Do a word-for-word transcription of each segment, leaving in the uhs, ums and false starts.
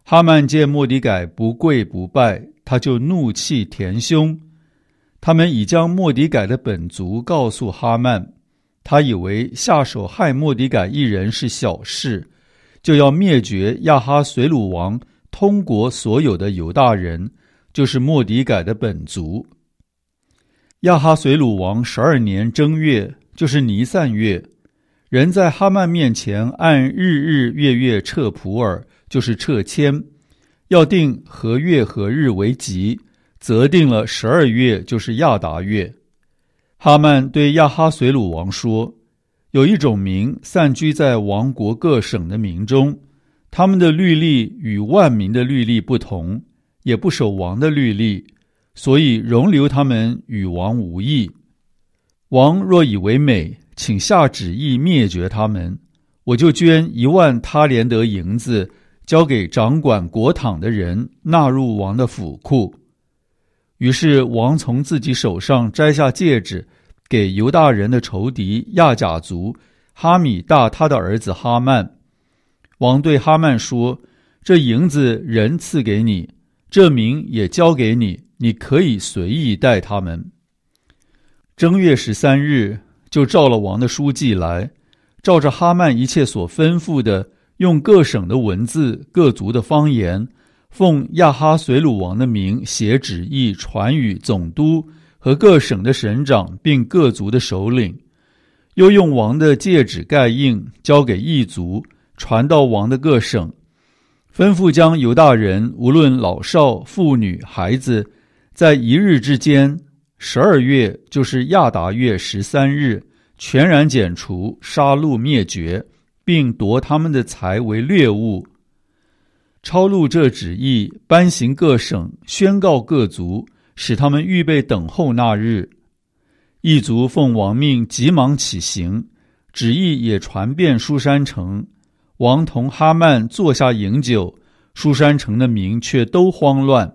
哈曼见末底改不跪不拜，他就怒气填胸。他们已将末底改的本族告诉哈曼，他以为下手害末底改一人是小事，就要灭绝亚哈随鲁王通国所有的犹大人，就是末底改的本族。亚哈随鲁王十二年正月，就是尼散月，人在哈曼面前按日日月月撤普尔，就是撤迁，要定何月何日为吉，则定了十二月，就是亚达月。哈曼对亚哈随鲁王说，有一种民散居在王国各省的民中，他们的律例与万民的律例不同，也不守王的律例，所以容留他们与王无异。王若以为美，请下旨意灭绝他们，我就捐一万他连得银子，交给掌管国帑的人，纳入王的府库。于是王从自己手上摘下戒指，给犹大人的仇敌亚甲族哈米大他的儿子哈曼。王对哈曼说，这银子人赐给你，这民也交给你，你可以随意待他们。正月十三日，就召了王的书记来，照着哈曼一切所吩咐的，用各省的文字、各族的方言，奉亚哈随鲁王的名写旨意传与总督和各省的省长，并各族的首领，又用王的戒指盖印，交给异族，传到王的各省，吩咐将犹大人无论老少妇女孩子，在一日之间，十二月就是亚达月十三日，全然剪除，杀戮灭绝，并夺他们的财为掠物。抄录这旨意，颁行各省，宣告各族，使他们预备等候那日。异族奉王命，急忙起行，旨意也传遍书珊城。王同哈曼坐下饮酒，书珊城的民却都慌乱。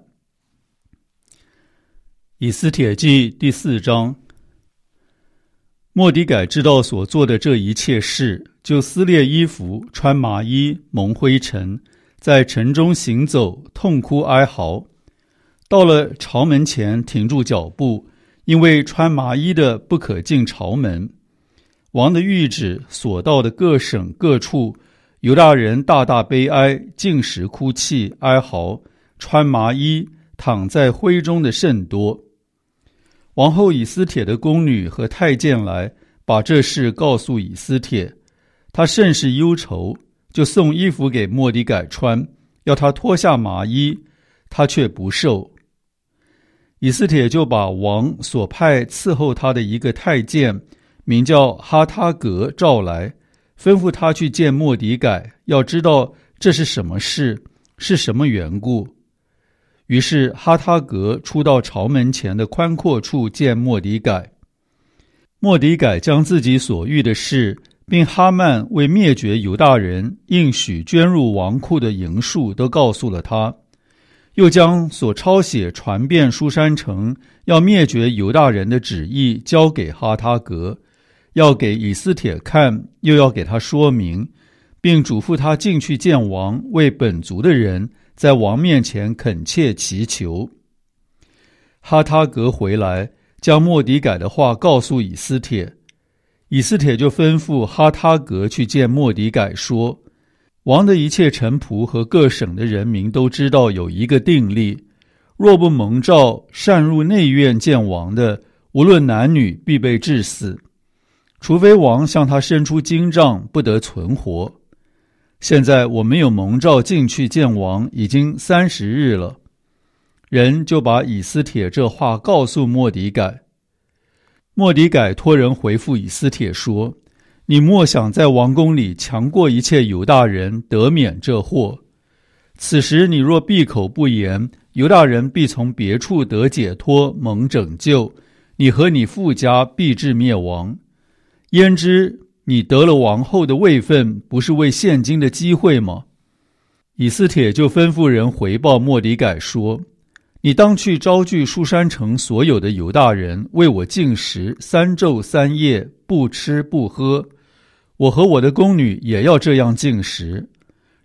以斯帖记第四章。末底改知道所做的这一切事，就撕裂衣服，穿麻衣，蒙灰尘，在城中行走，痛哭哀嚎。到了朝门前，停住脚步，因为穿麻衣的不可进朝门。王的谕旨所到的各省各处，犹大人大大悲哀，尽食哭泣哀嚎，穿麻衣，躺在灰中的甚多。王后以斯帖的宫女和太监来，把这事告诉以斯帖，他甚是忧愁，就送衣服给末底改穿，要他脱下麻衣，他却不受。以斯帖就把王所派伺候他的一个太监，名叫哈他革，召来，吩咐他去见末底改，要知道这是什么事，是什么缘故。于是哈他革出到朝门前的宽阔处见末底改。末底改将自己所遇的事，并哈曼为灭绝犹大人应许捐入王库的银数都告诉了他，又将所抄写传遍书珊城要灭绝犹大人的旨意交给哈他革，要给以斯帖看，又要给他说明，并嘱咐他进去见王，为本族的人在王面前恳切祈求。哈他革回来，将末底改的话告诉以斯帖。以斯帖就吩咐哈他革去见末底改，说，王的一切臣仆和各省的人民都知道有一个定例，若不蒙召擅入内院见王的，无论男女，必被治死，除非王向他伸出金杖，不得存活。现在我没有蒙召进去见王，已经三十日了。人就把以斯帖这话告诉末底改。末底改托人回复以斯帖说，你莫想在王宫里强过一切犹大人，得免这祸。此时你若闭口不言，犹大人必从别处得解脱，蒙拯救，你和你父家必至灭亡。焉知你得了王后的位分，不是为现今的机会吗？以斯帖就吩咐人回报末底改说，你当去招聚书珊城所有的犹大人，为我禁食三昼三夜，不吃不喝。我和我的宫女也要这样禁食。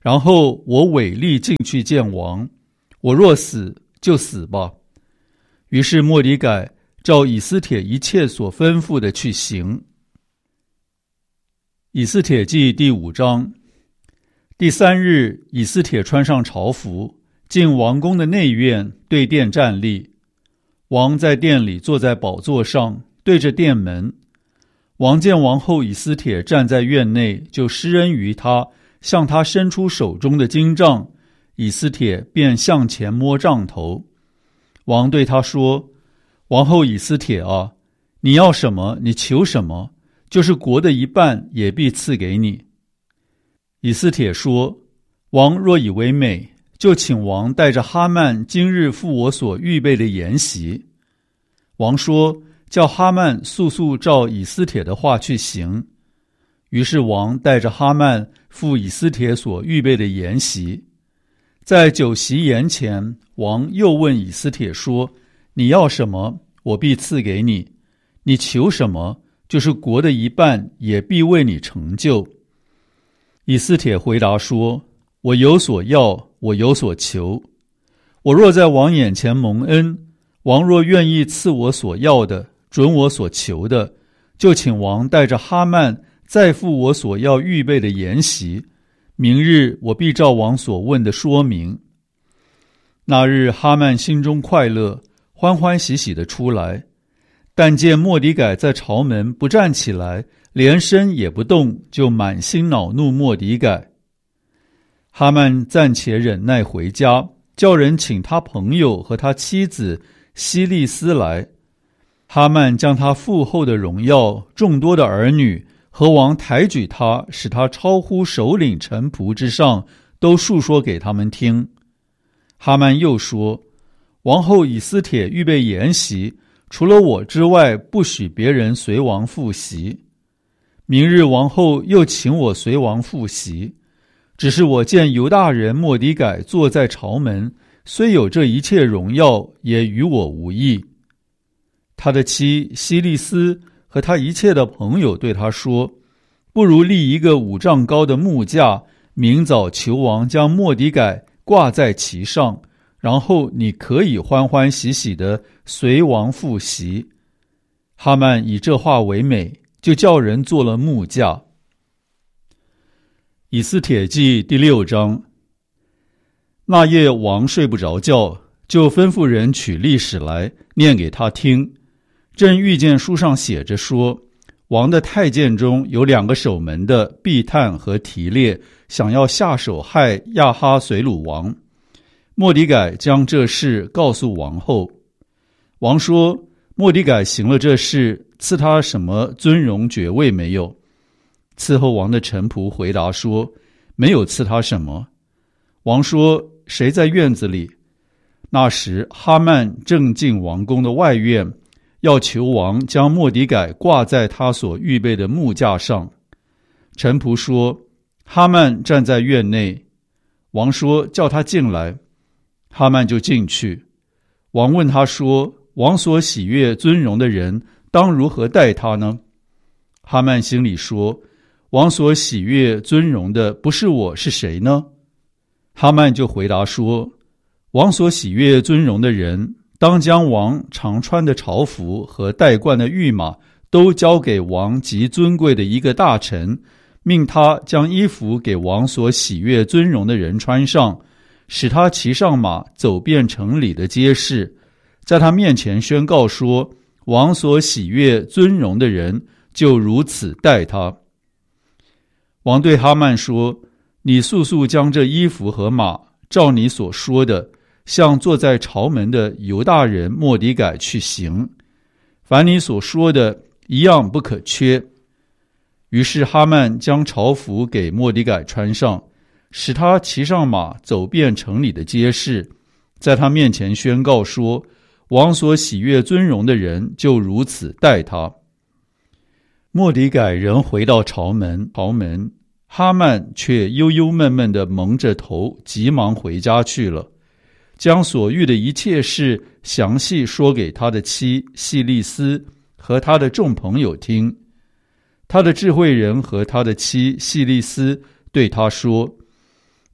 然后我违例进去见王，我若死就死吧。于是末底改照以斯帖一切所吩咐的去行。以斯帖记第五章。第三日，以斯帖穿上朝服，进王宫的内院，对殿站立。王在殿里坐在宝座上，对着殿门。王见王后以斯帖站在院内，就施恩于他，向他伸出手中的金杖，以斯帖便向前摸杖头。王对他说：王后以斯帖啊，你要什么，你求什么，就是国的一半也必赐给你。以斯帖说：王若以为美，就请王带着哈曼今日赴我所预备的筵席。王说：叫哈曼速速照以斯帖的话去行。于是王带着哈曼赴以斯帖所预备的筵席。在酒席筵前，王又问以斯帖说：你要什么，我必赐给你；你求什么，就是国的一半也必为你成就。以斯帖回答说：我有所要，我有所求。我若在王眼前蒙恩，王若愿意赐我所要的，准我所求的，就请王带着哈曼再赴我所要预备的筵席。明日我必照王所问的说明。那日哈曼心中快乐，欢欢喜喜地出来，但见末底改在朝门不站起来，连身也不动，就满心恼怒末底改。哈曼暂且忍耐回家，叫人请他朋友和他妻子希利斯来。哈曼将他父后的荣耀、众多的儿女和王抬举他，使他超乎首领臣仆之上，都述说给他们听。哈曼又说：王后以斯帖预备筵席，除了我之外，不许别人随王赴席。明日王后又请我随王赴席，只是我见犹大人末底改坐在朝门，虽有这一切荣耀，也与我无益。他的妻希利斯和他一切的朋友对他说：不如立一个五丈高的木架，明早求王将末底改挂在其上，然后你可以欢欢喜喜地随王赴席。哈曼以这话为美，就叫人做了木架。以斯帖记第六章。那夜王睡不着觉，就吩咐人取历史来念给他听。正遇见书上写着说，王的太监中有两个守门的毕探和提列，想要下手害亚哈随鲁王。末底改将这事告诉王后。王说：末底改行了这事，赐他什么尊荣爵位没有？伺候王的臣仆回答说：没有赐他什么。王说：谁在院子里？那时哈曼正进王宫的外院，要求王将末底改挂在他所预备的木架上。臣仆说：哈曼站在院内。王说：叫他进来。哈曼就进去。王问他说：王所喜悦尊荣的人，当如何待他呢？哈曼心里说：王所喜悦尊荣的不是我，是谁呢？哈曼就回答说：王所喜悦尊荣的人，当将王常穿的朝服和戴冠的御马都交给王极尊贵的一个大臣，命他将衣服给王所喜悦尊荣的人穿上，使他骑上马，走遍城里的街市，在他面前宣告说：王所喜悦尊荣的人，就如此待他。王对哈曼说：你速速将这衣服和马，照你所说的，向坐在朝门的犹大人末底改去行，凡你所说的，一样不可缺。于是哈曼将朝服给末底改穿上，使他骑上马，走遍城里的街市，在他面前宣告说：王所喜悦尊荣的人，就如此待他。末底改仍回到朝门，朝门哈曼却忧忧闷闷地蒙着头，急忙回家去了，将所遇的一切事详细说给他的妻希利斯和他的众朋友听。他的智慧人和他的妻希利斯对他说：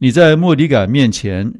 你在末底改面前